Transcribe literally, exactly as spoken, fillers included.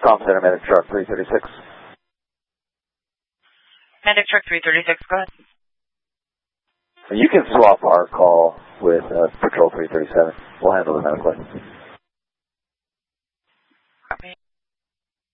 Comm Center, Medic Truck three thirty-six. Medic Truck three thirty-six, go ahead. You can swap our call with uh, Patrol three thirty-seven. We'll handle the medical.